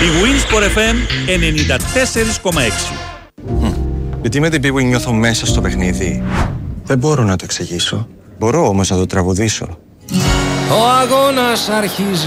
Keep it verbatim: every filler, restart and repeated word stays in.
Winsport εφ εμ ενενήντα τέσσερα κόμμα έξι. Γιατί με την Big Win νιώθω μέσα στο παιχνίδι. Δεν μπορώ να το εξηγήσω. Μπορώ όμως να το τραγουδήσω. Ο αγώνας αρχίζει.